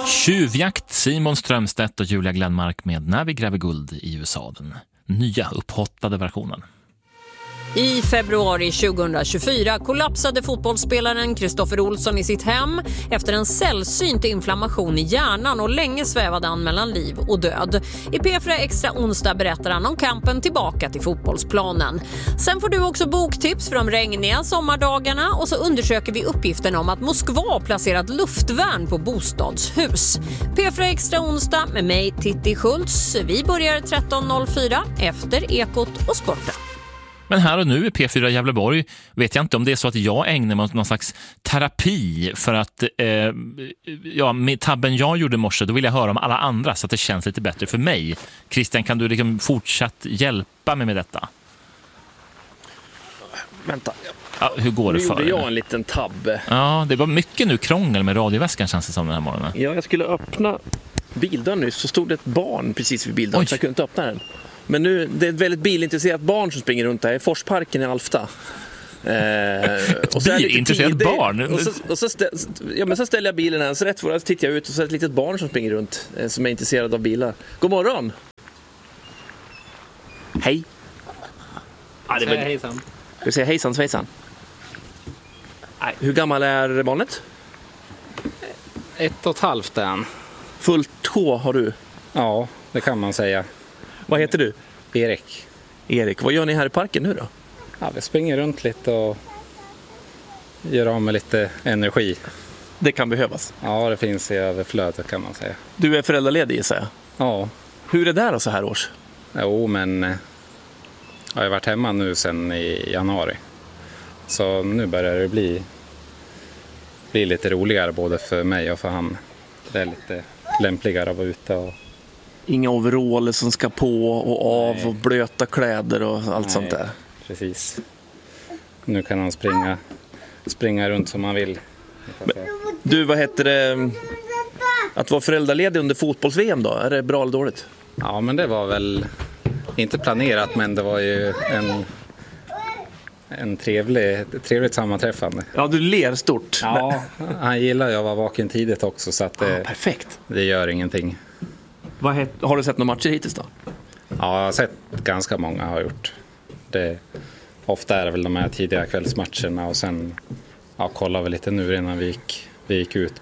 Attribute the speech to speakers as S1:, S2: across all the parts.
S1: Tjuvjakt, Simon Strömstedt och Julia Glenmark med När vi gräver guld i USA, den nya upphottade versionen.
S2: I februari 2024 kollapsade fotbollsspelaren Kristoffer Olsson i sitt hem efter en sällsynt inflammation i hjärnan och länge svävade han mellan liv och död. I P4 Extra onsdag berättar han om kampen tillbaka till fotbollsplanen. Sen får du också boktips för de regniga sommardagarna och så undersöker vi uppgiften om att Moskva placerat luftvärn på bostadshus. P4 Extra onsdag med mig Titti Schultz. Vi börjar 13.04 efter Ekot och Sporten.
S1: Men här och nu i P4 Gävleborg vet jag inte om det är så att jag ägnar mig åt någon slags terapi för att med tabben jag gjorde i morse, då vill jag höra om alla andra så att det känns lite bättre för mig. Christian, kan du liksom fortsatt hjälpa mig med detta?
S3: Vänta.
S1: Ja, hur går det för dig?
S3: Nu gjorde jag en liten tabbe.
S1: Ja, det var mycket nu krångel med radioväskan känns det som den här morgonen.
S3: Ja, jag skulle öppna bildörren nyss, så stod det ett barn precis vid bildörren så jag kunde inte öppna den. Men nu, det är ett väldigt bilintresserat barn som springer runt här i Forsparken i Alfta.
S1: Ett bilintresserat barn?
S3: Så ställer jag bilen här, så rätt för att tittar jag ut och så är det ett litet barn som springer runt som är intresserad av bilar. God morgon! Hej!
S4: Hejsan.
S3: Ska vi säga hejsan svejsan? Nej. Hur gammal är barnet?
S4: 1,5 är han.
S3: Fullt H har du?
S4: Ja, det kan man säga.
S3: Vad heter du?
S4: Erik,
S3: vad gör ni här i parken nu då?
S4: Ja, vi springer runt lite och gör av med lite energi.
S3: Det kan behövas.
S4: Ja, det finns i överflödet kan man säga.
S3: Du är föräldraledig gissar jag?
S4: Ja.
S3: Hur är det där då så här års?
S4: Jo, men jag har varit hemma nu sedan i januari. Så nu börjar det bli lite roligare både för mig och för han. Det är lite lämpligare att vara ute och...
S3: Inga overaller som ska på och av. Nej. Och blöta kläder och allt sånt där.
S4: Precis. Nu kan han springa runt som han vill.
S3: Du, vad heter det? Att vara föräldraledig under fotbolls-VM då? Är det bra eller dåligt?
S4: Ja, men det var väl inte planerat, men det var ju en trevligt sammanträffande.
S3: Ja, du ler stort.
S4: Ja, han gillar ju att vara vaken tidigt också, så att
S3: perfekt.
S4: Det gör ingenting.
S3: Har du sett några matcher hittills då?
S4: Ja, jag har sett ganska många har gjort. Ofta är det väl de här tidiga kvällsmatcherna och sen kollar vi lite nu innan vi gick ut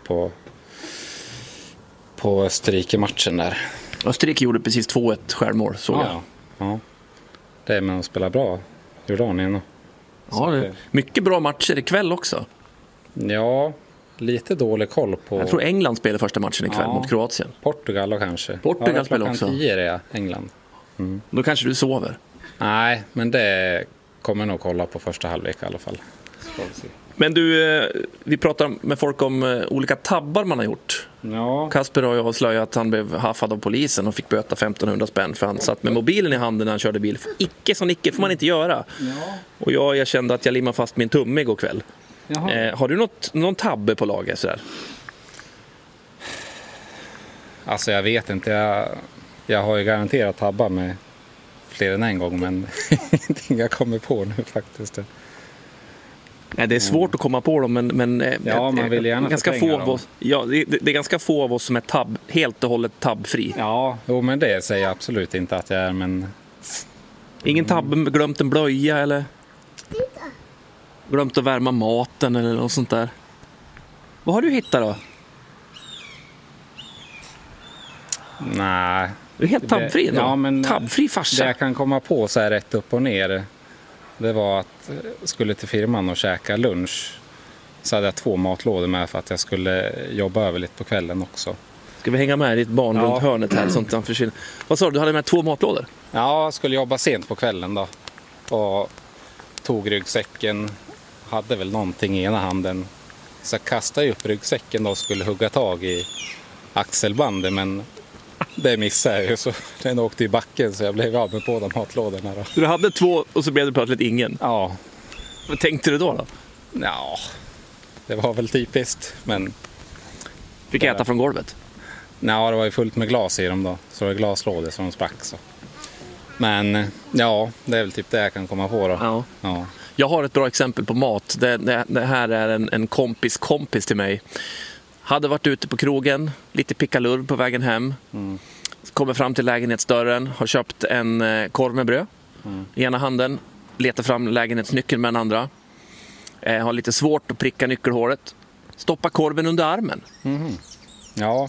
S4: på Österrike-matchen där.
S3: Österrike gjorde precis 2-1 självmål, såg jag.
S4: Ja, det är med att spela bra. Jordanien.
S3: Ja, det är mycket bra matcher ikväll också.
S4: Ja, lite dålig koll på...
S3: Jag tror England spelar första matchen ikväll mot Kroatien.
S4: Portugal kanske.
S3: Portugal spelar också.
S4: 10 är det, England. Mm.
S3: Då kanske du sover.
S4: Nej, men det kommer nog kolla på första halvlek i alla fall.
S3: Men du, vi pratar med folk om olika tabbar man har gjort.
S4: Ja.
S3: Kasper har ju avslöjat att han blev haffad av polisen och fick böta 1500 spänn för han satt med mobilen i handen när han körde bil. Icke får man inte göra. Ja. Och jag kände att jag limmade fast min tumme igår kväll. Har du någon tabbe på laget sådär?
S4: Alltså jag vet inte. Jag har ju garanterat tabbar med fler än en gång, men ingenting jag kommer på nu faktiskt.
S3: Ja, det är svårt att komma på dem, men
S4: man vill gärna
S3: ganska få av oss. Ja, det är ganska få av oss som är helt och hållet tabbfri.
S4: Ja, men det säger jag absolut inte att jag är, men...
S3: Ingen tabbe, glömt en blöja eller glömt att värma maten eller något sånt där. Vad har du hittat då?
S4: Nej.
S3: Du är helt tabbfri då?
S4: Ja, men
S3: tabbfri farsa.
S4: Det jag kan komma på så här rätt upp och ner, det var att jag skulle till firman och käka lunch. Så hade jag 2 matlådor med för att jag skulle jobba över lite på kvällen också.
S3: Ska vi hänga med ditt barn runt hörnet här? Sånt han försvinner. Vad sa du? Du hade med 2 matlådor?
S4: Ja, jag skulle jobba sent på kvällen då. Och tog ryggsäcken. Hade väl någonting i ena handen. Så jag kastade upp ryggsäcken då och skulle hugga tag i axelbandet. Men det missade jag ju, så den åkte i backen, så jag blev av med båda matlådorna då.
S3: Så du hade 2 och så blev det plötsligt ingen?
S4: Ja.
S3: Vad tänkte du då?
S4: Ja, det var väl typiskt, men...
S3: Fick äta från golvet?
S4: Nej, det var ju fullt med glas i dem då. Så det var glaslådor som sprack så. Men ja, det är väl typ det jag kan komma på då. Ja. Jag
S3: har ett bra exempel på mat. Det här är en kompis till mig. Hade varit ute på krogen, lite pickalurv på vägen hem. Kommer fram till lägenhetsdörren, har köpt en korv med bröd i ena handen. Letar fram lägenhetsnyckeln med den andra. Har lite svårt att pricka nyckelhåret. Stoppar korven under armen.
S4: Ja.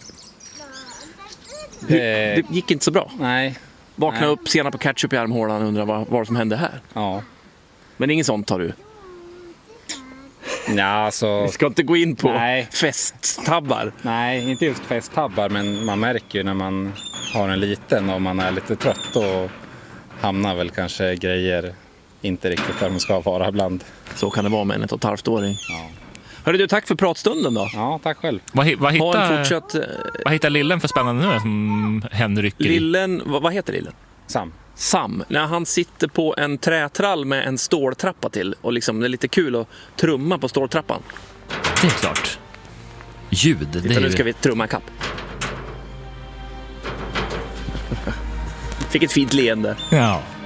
S3: Det gick inte så bra.
S4: Nej.
S3: Vakna upp, sena på ketchup i armhålan och undrar vad som hände här.
S4: Ja.
S3: Men ingen sånt tar du.
S4: Ja, alltså...
S3: Vi ska inte gå in på
S4: Nej.
S3: festtabbar.
S4: Nej, inte just festtabbar, men man märker ju när man har en liten och man är lite trött och hamnar väl kanske grejer inte riktigt där de ska vara ibland.
S3: Så kan det vara med en 1,5-åring.
S4: Ja.
S3: Hörru du, tack för pratstunden då.
S4: Ja, tack själv.
S1: Vad
S3: Hittar
S1: Lillen för spännande nu som hen rycker i?
S3: Lillen, vad heter Lillen? Sam. När han sitter på en trätrall med en ståltrappa till och liksom, det är lite kul att trumma på ståltrappan.
S1: Det är klart. Ljud, det är
S3: nu ska vi trumma kapp. Fick ett fint leende.
S1: Ja.